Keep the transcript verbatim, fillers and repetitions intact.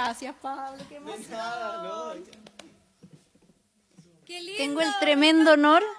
Gracias, Pablo, qué emoción. Nada, no. Qué lindo. Tengo el tremendo honor